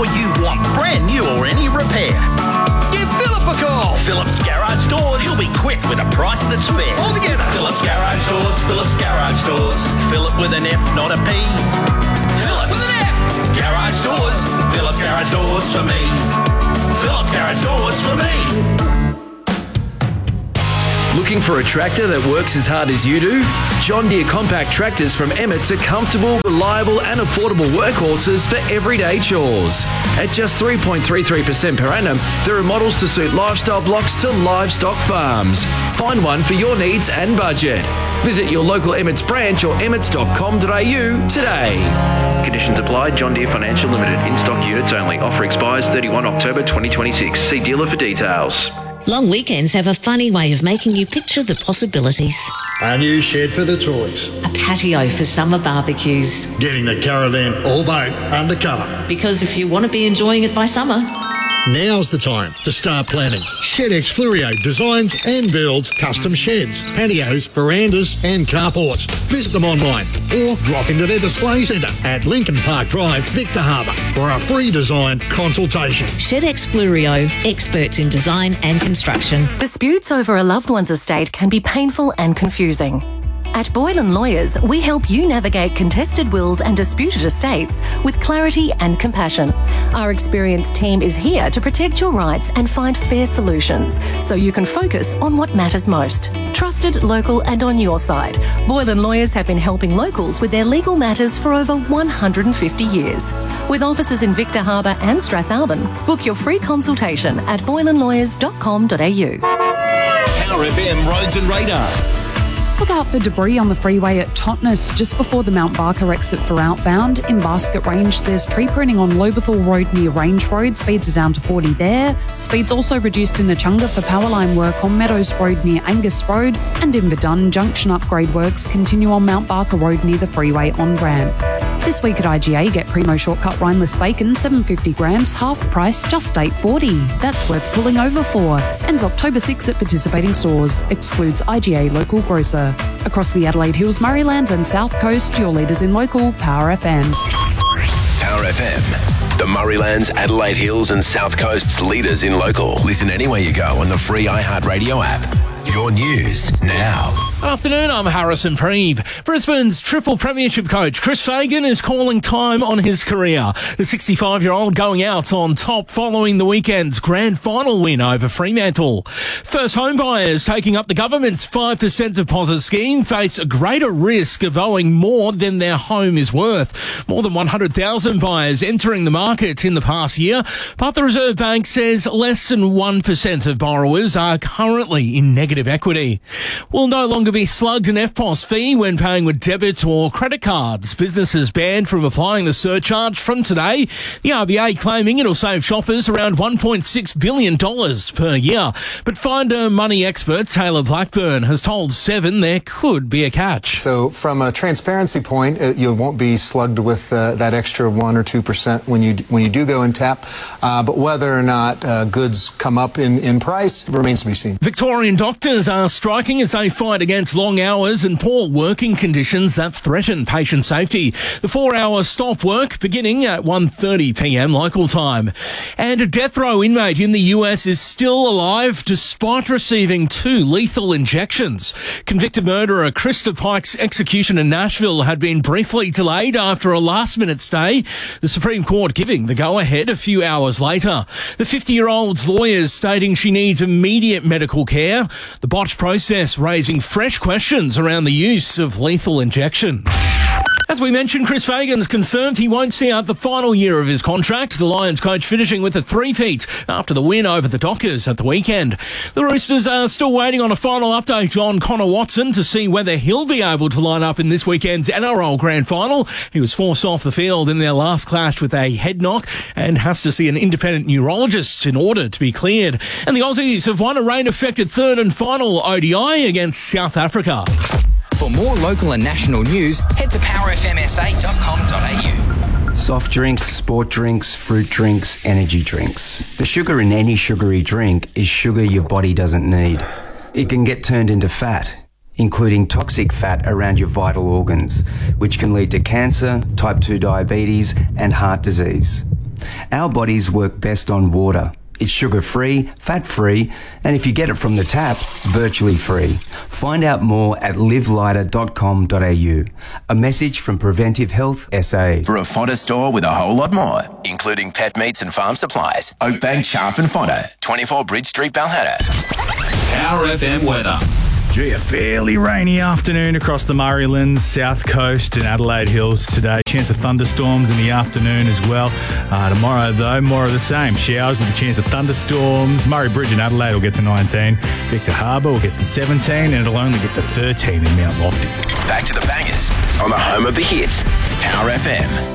or you want brand new or any repair, Give Philip a call. Phillips Garage Doors. He'll be quick with a price that's fair. All together. Phillips Garage Doors. Phillips Garage Doors. Philip with an F, not a P. Phillips With an F. Garage Doors. Phillips Garage Doors for me. Phillips Garage Doors for me. Looking for a tractor that works as hard as you do? John Deere compact tractors from Emmett's are comfortable, reliable and affordable workhorses for everyday chores. At just 3.33% per annum, there are models to suit lifestyle blocks to livestock farms. Find one for your needs and budget. Visit your local Emmett's branch or emmets.com.au today. Conditions apply. John Deere Financial Limited. In-stock units only. Offer expires 31 October 2026. See dealer for details. Long weekends have a funny way of making you picture the possibilities. A new shed for the toys. A patio for summer barbecues. Getting the caravan or boat under cover. Because if you want to be enjoying it by summer, Now's the time to start planning. ShedX Flurio designs and builds custom sheds, patios, verandas and carports. Visit them online or drop into their display centre at Lincoln Park Drive, Victor Harbour for a free design consultation. ShedX Flurio, experts in design and construction. Disputes over a loved one's estate can be painful and confusing. At Boylan Lawyers, we help you navigate contested wills and disputed estates with clarity and compassion. Our experienced team is here to protect your rights and find fair solutions so you can focus on what matters most. Trusted, local and on your side, Boylan Lawyers have been helping locals with their legal matters for over 150 years. With offices in Victor Harbour and Strathalbyn, book your free consultation at boylanlawyers.com.au. Power FM Roads and Radar. Look out for debris on the freeway at Totnes just before the Mount Barker exit for outbound. In Basket Range, there's tree pruning on Lobethal Road near Range Road. Speeds are down to 40 there. Speeds also reduced in Echunga for powerline work on Meadows Road near Angus Road. And in Verdun, junction upgrade works continue on Mount Barker Road near the freeway on-ramp. This week at IGA, get Primo Shortcut Rhineless Bacon, 750 grams, half price, just $8.40. That's worth pulling over for. Ends October 6 at participating stores. Excludes IGA local grocer. Across the Adelaide Hills, Murraylands and South Coast, your leaders in local, Power FM. Power FM. The Murraylands, Adelaide Hills and South Coast's leaders in local. Listen anywhere you go on the free iHeartRadio app. Your news now. Good afternoon, I'm Harrison Preeb. Brisbane's triple premiership coach Chris Fagan is calling time on his career. The 65-year-old going out on top following the weekend's grand final win over Fremantle. First home buyers taking up the government's 5% deposit scheme face a greater risk of owing more than their home is worth. More than 100,000 buyers entering the market in the past year, but the Reserve Bank says less than 1% of borrowers are currently in negative equity. Will no longer be slugged an FPOS fee when paying with debit or credit cards. Businesses banned from applying the surcharge from today. The RBA claiming it'll save shoppers around $1.6 billion per year. But Finder money expert Taylor Blackburn has told Seven there could be a catch. So from a transparency point, you won't be slugged with that extra 1 or 2% when you do go and tap. But whether or not goods come up in price remains to be seen. Victorian doctors are striking as they fight against long hours and poor working conditions that threaten patient safety. The 4-hour stop work beginning at 1:30 p.m. local time. And a death row inmate in the US is still alive despite receiving 2 lethal injections. Convicted murderer Krista Pike's execution in Nashville had been briefly delayed after a last-minute stay, the Supreme Court giving the go-ahead a few hours later. The 50-year-old's lawyers stating she needs immediate medical care. The botched process raising fresh questions around the use of lethal injection. As we mentioned, Chris Fagan's confirmed he won't see out the final year of his contract. The Lions coach finishing with a three-peat after the win over the Dockers at the weekend. The Roosters are still waiting on a final update on Connor Watson to see whether he'll be able to line up in this weekend's NRL Grand Final. He was forced off the field in their last clash with a head knock and has to see an independent neurologist in order to be cleared. And the Aussies have won a rain-affected third and final ODI against South Africa. For more local and national news, head to powerfmsa.com.au. Soft drinks, sport drinks, fruit drinks, energy drinks. The sugar in any sugary drink is sugar your body doesn't need. It can get turned into fat, including toxic fat around your vital organs, which can lead to cancer, type 2 diabetes, and heart disease. Our bodies work best on water. It's sugar-free, fat-free, and if you get it from the tap, virtually free. Find out more at livelighter.com.au. A message from Preventive Health SA. For a fodder store with a whole lot more, including pet meats and farm supplies, Oakbank Chaff and Fodder, 24 Bridge Street, Balhatta. Power FM weather. Gee, a fairly rainy afternoon across the Murraylands, South Coast and Adelaide Hills today. Chance of thunderstorms in the afternoon as well. Tomorrow, though, more of the same. Showers with a chance of thunderstorms. Murray Bridge in Adelaide will get to 19. Victor Harbour will get to 17 and it'll only get to 13 in Mount Lofty. Back to the bangers on the home of the hits, Power FM.